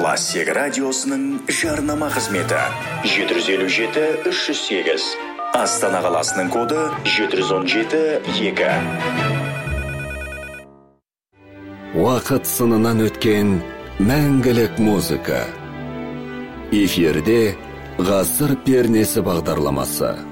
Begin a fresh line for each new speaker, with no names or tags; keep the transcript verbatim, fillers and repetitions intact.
Бассек радиосының жарнама қызметі жеті жүз елу жеті үш жүз сегіз. Астана қаласының коды жеті жүз он жеті екі.
Уақыт сынынан өткен мәңгілік музыка. Эфирде ғасыр пернесі бағдарламасы.